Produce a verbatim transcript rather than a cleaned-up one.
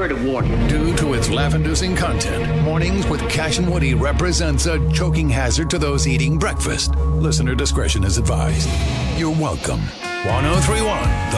word of warning. Due to its laugh-inducing content, Mornings with Cash and Woody represents a choking hazard to those eating breakfast. Listener discretion is advised. You're welcome. ten thirty-one